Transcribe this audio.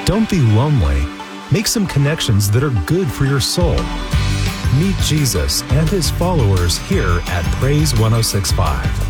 Don't be lonely. Make some connections that are good for your soul. Meet Jesus and his followers here at Praise 106.5.